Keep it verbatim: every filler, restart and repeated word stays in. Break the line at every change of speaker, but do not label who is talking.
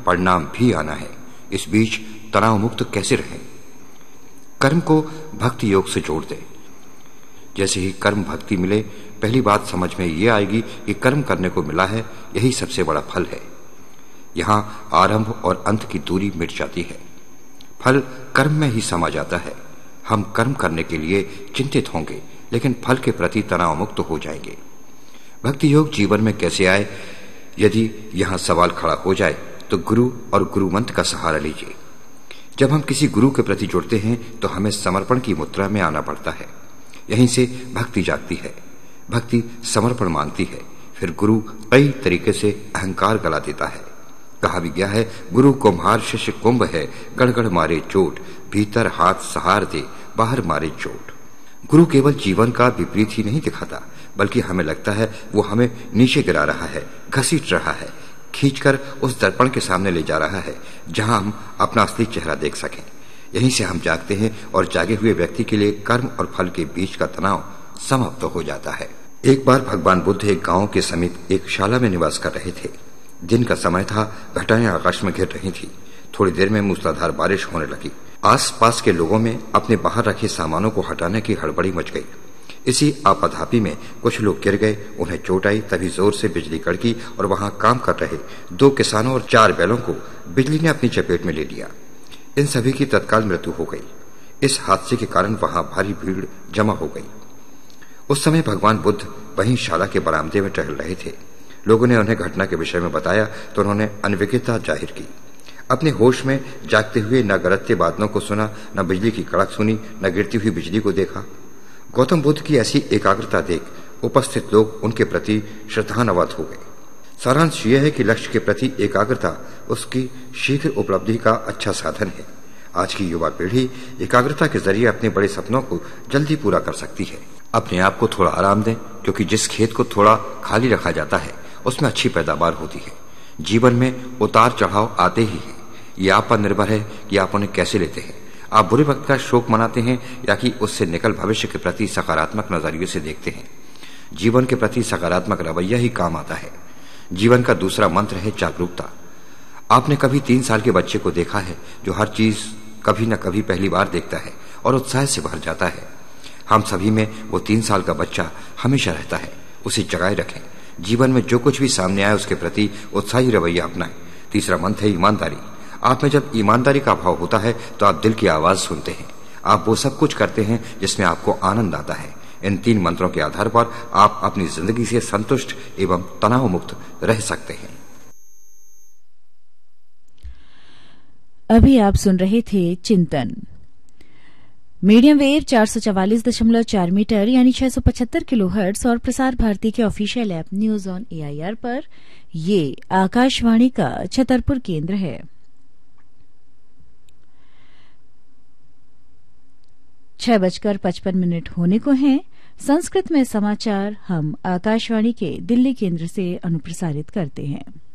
परिणाम भी आना है। इस बीच तनाव मुक्त कैसे रहें? कर्म को भक्ति योग से जोड़ दे। जैसे ही कर्म भक्ति मिले, पहली बात समझ में ये आएगी कि कर्म करने को मिला है, यही सबसे बड़ा फल है। यहां आरंभ और अंत की दूरी मिट जाती है, फल कर्म में ही समा जाता है। हम कर्म करने के लिए चिंतित होंगे, लेकिन फल के प्रति तनाव मुक्त हो जाएंगे। भक्ति योग जीवन में कैसे आए, यदि यहां सवाल खड़ा हो जाए तो गुरु और गुरु मंत्र का सहारा लीजिए। जब हम किसी गुरु के प्रति जुड़ते हैं तो हमें समर्पण की मुद्रा में आना पड़ता है। यहीं से भक्ति जागती है। भक्ति समर्पण मांगती है। फिर गुरु कई तरीके से अहंकार गला देता है। कहा भी गया है, गुरु कुम्हार शिष्य कुंभ है, गड़गड़ मारे चोट, भीतर हाथ सहार दे, बाहर मारे चोट। गुरु केवल जीवन का विपरीत ही नहीं दिखाता, बल्कि हमें लगता है वो हमें नीचे गिरा रहा है, घसीट रहा है, खींचकर उस दर्पण के सामने ले जा रहा है जहां हम अपना असली चेहरा देख सकें। यहीं से हम जागते हैं और जागे हुए व्यक्ति के लिए कर्म और फल के बीच का तनाव समाप्त हो जाता है। एक बार भगवान बुद्ध एक गांव के समीप एक शाला में निवास कर रहे थे। दिन का समय था, घटाएं आकाश में घिर रही थी। थोड़ी देर में मूसलाधार बारिश होने लगी। आसपास के लोगों में अपने बाहर रखे सामानों को हटाने की हड़बड़ी मच गई। इसी आपाधापी में कुछ लोग गिर गए, उन्हें चोट आई। तभी जोर से बिजली कड़की और वहां काम कर रहे दो किसानों और चार बैलों को बिजली ने अपनी चपेट में ले लिया। इन सभी की तत्काल मृत्यु हो गई। इस हादसे के कारण वहां भारी भीड़ जमा हो गई। उस समय भगवान बुद्ध वहीं शाला के बरामदे में टहल रहे थे। लोगों ने उन्हें घटना के विषय में बताया तो उन्होंने अनभिज्ञता जाहिर की। अपने होश में जागते हुए न गरजते बादलों को सुना, न बिजली की कड़क सुनी, न गिरती हुई बिजली को देखा। गौतम बुद्ध की ऐसी एकाग्रता देख उपस्थित लोग उनके प्रति श्रद्धान्वित हो गए। सारांश यह है कि लक्ष्य के प्रति एकाग्रता उसकी शीघ्र उपलब्धि का अच्छा साधन है। आज की युवा पीढ़ी एकाग्रता के जरिए अपने बड़े सपनों को जल्दी पूरा कर सकती है। अपने आप को थोड़ा आराम दें, क्योंकि जिस खेत को थोड़ा खाली रखा जाता है उसमें अच्छी पैदावार होती है। जीवन में उतार चढ़ाव आते ही हैं। ये आप पर निर्भर है कि आप उन्हें कैसे लेते हैं। आप बुरे वक्त का शोक मनाते हैं या कि उससे निकल भविष्य के प्रति सकारात्मक नजरिए से देखते हैं। जीवन के प्रति सकारात्मक रवैया ही काम आता है। जीवन का दूसरा मंत्र है जागरूकता। आपने कभी तीन साल के बच्चे को देखा है जो हर चीज कभी न कभी पहली बार देखता है और उत्साह से भर जाता है। हम सभी में वो तीन साल का बच्चा हमेशा रहता है। उसे जगाए रखें। जीवन में जो कुछ भी सामने आए उसके प्रति उत्साही रवैया अपनाएं। तीसरा मंत्र है ईमानदारी। आप में जब ईमानदारी का भाव होता है तो आप दिल की आवाज सुनते हैं। आप वो सब कुछ करते हैं जिसमें आपको आनंद आता है। इन तीन मंत्रों के आधार पर आप अपनी जिंदगी से संतुष्ट एवं तनाव मुक्त रह सकते हैं।
अभी आप सुन रहे थे चिंतन। मीडियम वेव चार सौ चवालीस दशमलव चार मीटर यानी छह सौ पचहत्तर किलो हर्ट्ज और प्रसार भारती के official app news on AIR पर ये आकाशवाणी का छतरपुर केंद्र है। छह बजकर पचपन मिनट होने को हैं। संस्कृत में समाचार हम आकाशवाणी के दिल्ली केंद्र से अनुप्रसारित करते हैं।